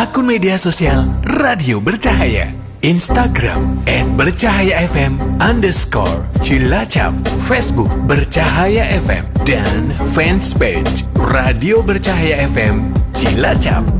akun media sosial Radio Bercahaya, Instagram @bercahayafm_Cilacap, Facebook Bercahaya FM, dan fanspage Radio Bercahaya FM Cilacap.